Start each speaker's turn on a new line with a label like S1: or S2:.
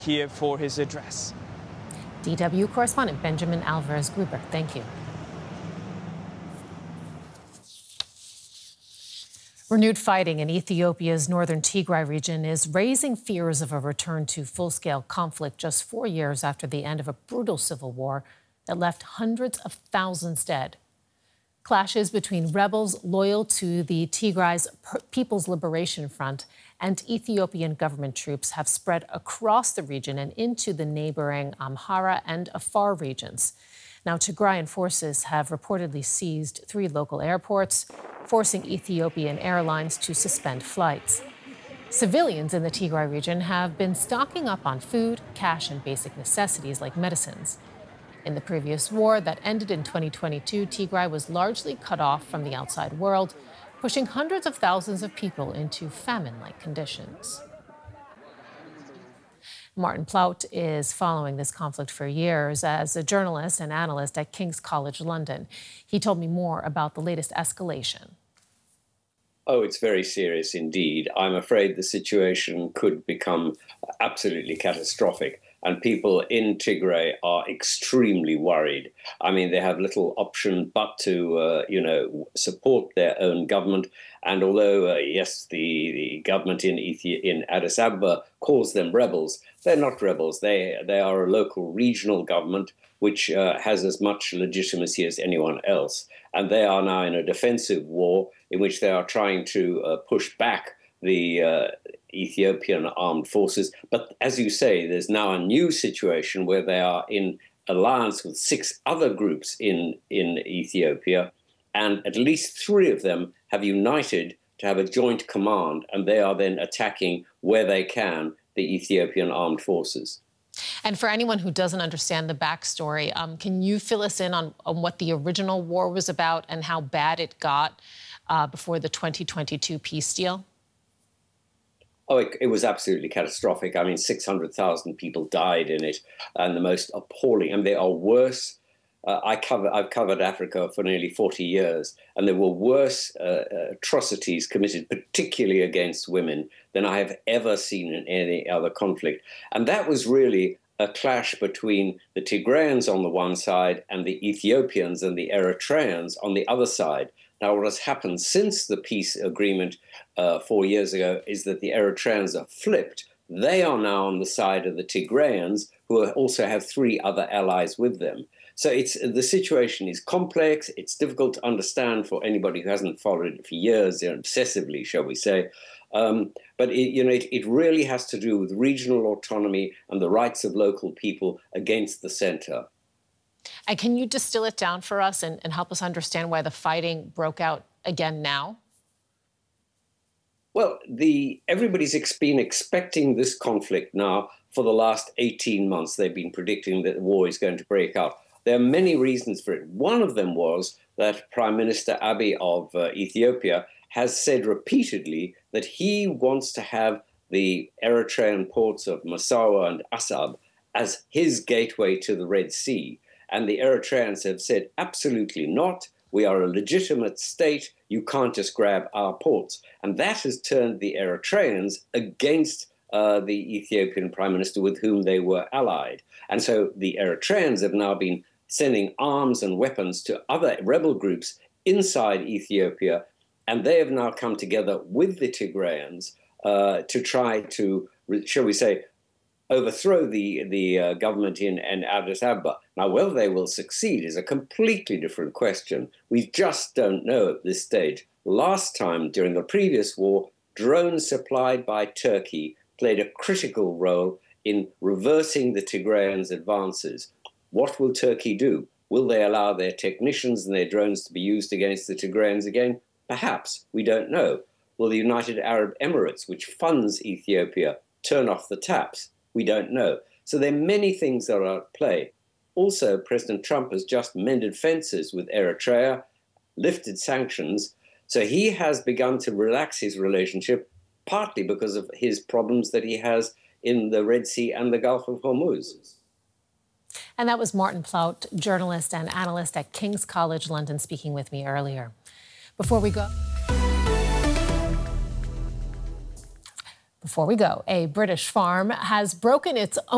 S1: here for his address.
S2: DW correspondent Benjamin Alvarez-Gruber, thank you. Renewed fighting in Ethiopia's northern Tigray region is raising fears of a return to full-scale conflict just 4 years after the end of a brutal civil war that left hundreds of thousands dead. Clashes between rebels loyal to the Tigray's People's Liberation Front and Ethiopian government troops have spread across the region and into the neighboring Amhara and Afar regions. Now, Tigrayan forces have reportedly seized 3 local airports, forcing Ethiopian airlines to suspend flights. Civilians in the Tigray region have been stocking up on food, cash, and basic necessities like medicines. In the previous war that ended in 2022, Tigray was largely cut off from the outside world, pushing hundreds of thousands of people into famine-like conditions. Martin Plaut is following this conflict for years as a journalist and analyst at King's College London. He told me more about the latest escalation.
S3: Oh, it's very serious indeed. I'm afraid the situation could become absolutely catastrophic. And people in Tigray are extremely worried. I mean, they have little option but to, support their own government. And although, yes, the government in Addis Ababa calls them rebels, they're not rebels. They are a local regional government which has as much legitimacy as anyone else. And they are now in a defensive war in which they are trying to push back the Ethiopian armed forces. But as you say, there's now a new situation where they are in alliance with 6 other groups in Ethiopia, and at least 3 of them have united to have a joint command, and they are then attacking where they can the Ethiopian armed forces.
S2: And for anyone who doesn't understand the backstory, can you fill us in on what the original war was about and how bad it got before the 2022 peace deal?
S3: Oh, it was absolutely catastrophic. I mean, 600,000 people died in it, and the most appalling, and they are worse. I've covered Africa for nearly 40 years, and there were worse atrocities committed, particularly against women, than I have ever seen in any other conflict. And that was really a clash between the Tigrayans on the one side and the Ethiopians and the Eritreans on the other side. Now, what has happened since the peace agreement 4 years ago is that the Eritreans are flipped. They are now on the side of the Tigrayans, who also have 3 other allies with them. So the situation is complex. It's difficult to understand for anybody who hasn't followed it for years, obsessively, shall we say. But it really has to do with regional autonomy and the rights of local people against the center.
S2: And can you distill it down for us and help us understand why the fighting broke out again now?
S3: Well, everybody's been expecting this conflict now for the last 18 months. They've been predicting that the war is going to break out. There are many reasons for it. One of them was that Prime Minister Abiy of Ethiopia has said repeatedly that he wants to have the Eritrean ports of Massawa and Assab as his gateway to the Red Sea. And the Eritreans have said, absolutely not. We are a legitimate state. You can't just grab our ports. And that has turned the Eritreans against the Ethiopian prime minister with whom they were allied. And so the Eritreans have now been sending arms and weapons to other rebel groups inside Ethiopia. And they have now come together with the Tigrayans to try to, shall we say, overthrow the government in Addis Ababa. Now, whether they will succeed is a completely different question. We just don't know at this stage. Last time, during the previous war, drones supplied by Turkey played a critical role in reversing the Tigrayans' advances. What will Turkey do? Will they allow their technicians and their drones to be used against the Tigrayans again? Perhaps. We don't know. Will the United Arab Emirates, which funds Ethiopia, turn off the taps? We don't know. So there are many things that are at play. Also, President Trump has just mended fences with Eritrea, lifted sanctions. So he has begun to relax his relationship, partly because of his problems that he has in the Red Sea and the Gulf of Hormuz.
S2: And that was Martin Plaut, journalist and analyst at King's College London, speaking with me earlier. Before we go, a British farm has broken its own